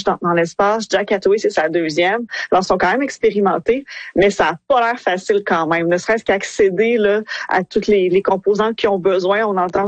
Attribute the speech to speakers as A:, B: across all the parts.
A: dans l'espace. Jack Hathaway, c'est sa deuxième. Alors, ils sont quand même expérimentés, mais ça a pas l'air facile quand même. Ne serait-ce qu'accéder là à toutes les composants qui ont besoin. On les entend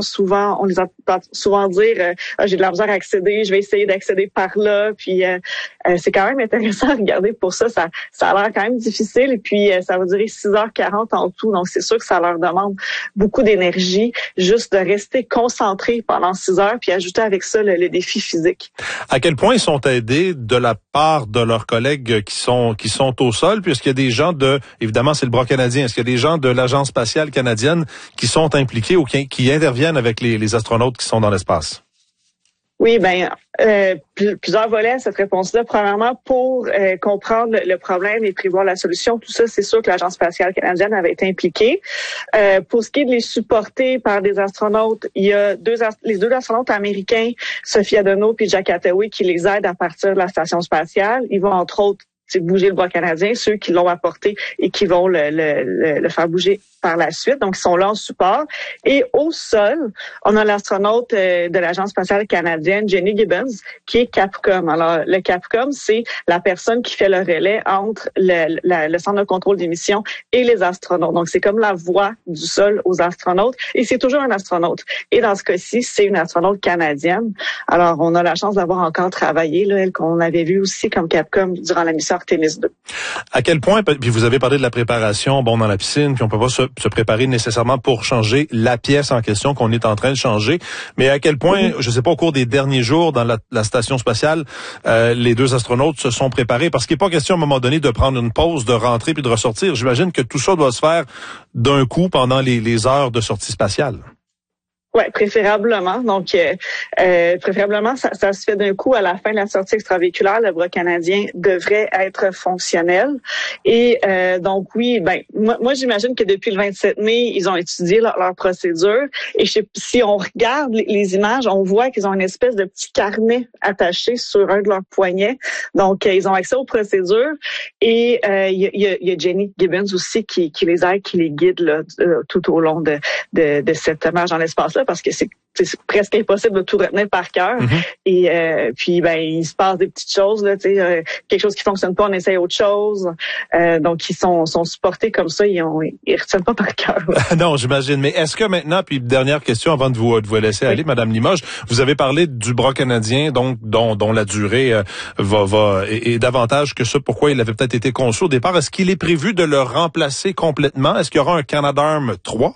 A: souvent dire j'ai de la misère à accéder, je vais essayer d'accéder par là. Puis c'est quand même intéressant à regarder pour ça. Ça a l'air quand même difficile. Et puis ça va durer 6h40 en tout. Donc c'est sûr que ça leur demande beaucoup d'énergie juste de rester concentré pendant 6 heures, puis ajouter avec ça le défi physique.
B: À quel point ils sont aidés de la part de leurs collègues qui sont au sol, puisqu'il y a des gens évidemment c'est le bras canadien, est-ce qu'il y a des gens de l'Agence spatiale canadienne qui sont impliqués ou qui interviennent avec les astronautes qui sont dans l'espace?
A: Oui, plusieurs volets à cette réponse-là. Premièrement, pour comprendre le problème et prévoir la solution, tout ça, c'est sûr que l'Agence spatiale canadienne avait été impliquée. Pour ce qui est de les supporter par des astronautes, il y a les deux astronautes américains, Sophie Adono et Jack Hathaway, qui les aident à partir de la station spatiale. Ils vont entre autres bouger le bras canadien, ceux qui l'ont apporté et qui vont le faire bouger par la suite. Donc, ils sont là en support. Et au sol, on a l'astronaute de l'Agence spatiale canadienne, Jenny Gibbons, qui est Capcom. Alors, le Capcom, c'est la personne qui fait le relais entre le centre de contrôle des missions et les astronautes. Donc, c'est comme la voix du sol aux astronautes. Et c'est toujours un astronaute. Et dans ce cas-ci, c'est une astronaute canadienne. Alors, on a la chance d'avoir encore travaillé, là, elle qu'on avait vue aussi comme Capcom durant la mission Artemis 2.
B: À quel point, puis vous avez parlé de la préparation, dans la piscine, puis on peut pas se préparer nécessairement pour changer la pièce en question qu'on est en train de changer, mais à quel point, je sais pas, au cours des derniers jours dans la station spatiale, les deux astronautes se sont préparés, parce qu'il n'est pas question à un moment donné de prendre une pause, de rentrer puis de ressortir. J'imagine que tout ça doit se faire d'un coup pendant les heures de sortie spatiale.
A: Ouais, préférablement. Donc, préférablement, ça se fait d'un coup à la fin de la sortie extravéhiculaire. Le bras canadien devrait être fonctionnel. Et donc, oui, moi, j'imagine que depuis le 27 mai, ils ont étudié leur procédure. Et si on regarde les images, on voit qu'ils ont une espèce de petit carnet attaché sur un de leurs poignets. Donc, ils ont accès aux procédures. Et il y a Jenny Gibbons aussi qui les aide, qui les guide là, tout au long de cette marche dans l'espace-là, parce que c'est presque impossible de tout retenir par cœur. Et puis il se passe des petites choses là, quelque chose qui fonctionne pas, on essaye autre chose. Donc ils sont supportés comme ça, ils retiennent pas par cœur.
B: Non, j'imagine. Mais est-ce que maintenant, puis dernière question avant de vous laisser aller, Madame Limoges, vous avez parlé du bras canadien, donc dont la durée est davantage que ça. Pourquoi il avait peut-être été conçu au départ? Est-ce qu'il est prévu de le remplacer complètement? Est-ce qu'il y aura un Canadarm 3?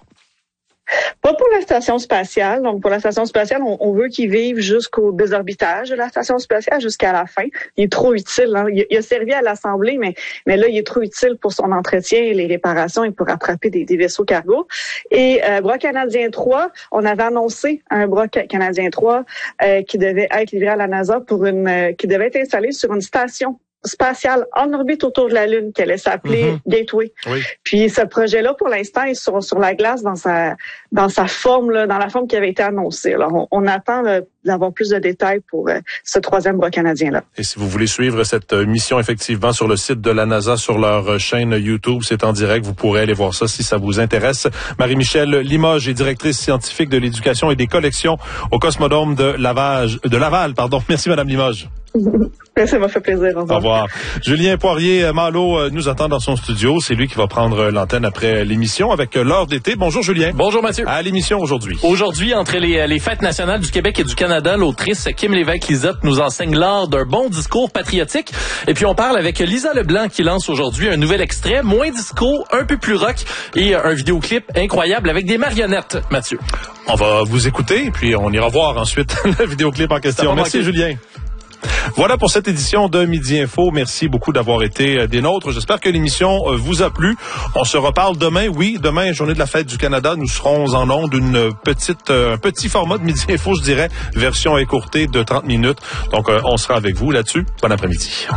A: Pas pour la station spatiale. Donc, pour la station spatiale, on veut qu'il vive jusqu'au désorbitage de la station spatiale, jusqu'à la fin. Il est trop utile. Hein. Il a servi à l'Assemblée, mais là, il est trop utile pour son entretien et les réparations et pour attraper des vaisseaux cargo. Et bras canadien 3, on avait annoncé un bras canadien 3 qui devait être livré à la NASA qui devait être installé sur une station spatiale en orbite autour de la Lune, qu'elle allait s'appeler Gateway. Oui. Puis ce projet-là, pour l'instant, est sur la glace dans sa forme, là, dans la forme qui avait été annoncée. Alors, on attend d'avoir plus de détails pour ce troisième bras canadien-là.
B: Et si vous voulez suivre cette mission, effectivement, sur le site de la NASA, sur leur chaîne YouTube, c'est en direct. Vous pourrez aller voir ça si ça vous intéresse. Marie-Michèle Limoges est directrice scientifique de l'éducation et des collections au Cosmodrome de Laval. Merci, Madame Limoges.
A: Ça m'a fait plaisir. Au
B: revoir. Julien Poirier-Malo nous attend dans son studio. C'est lui qui va prendre l'antenne après l'émission avec l'heure d'été. Bonjour Julien.
C: Bonjour Mathieu.
B: À l'émission aujourd'hui.
C: Aujourd'hui, entre les fêtes nationales du Québec et du Canada, l'autrice Kim Lévesque-Lisotte nous enseigne l'art d'un bon discours patriotique. Et puis on parle avec Lisa Leblanc qui lance aujourd'hui un nouvel extrait, moins disco, un peu plus rock et un vidéoclip incroyable avec des marionnettes, Mathieu.
B: On va vous écouter, puis on ira voir ensuite le vidéoclip en question. Merci Julien. Voilà pour cette édition de Midi Info. Merci beaucoup d'avoir été des nôtres. J'espère que l'émission vous a plu. On se reparle demain. Oui, demain, journée de la fête du Canada. Nous serons en ondes un petit format de Midi Info, je dirais, version écourtée de 30 minutes. Donc, on sera avec vous là-dessus. Bon après-midi.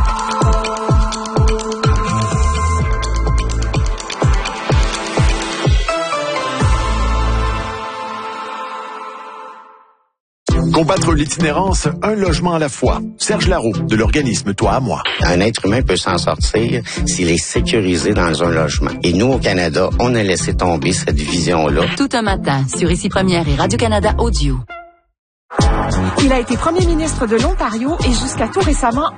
D: Combattre l'itinérance, un logement à la fois. Serge Larault, de l'organisme Toi à moi.
E: Un être humain peut s'en sortir s'il est sécurisé dans un logement. Et nous, au Canada, on a laissé tomber cette vision-là.
F: Tout un matin, sur Ici Première et Radio-Canada Audio.
G: Il a été premier ministre de l'Ontario et jusqu'à tout récemment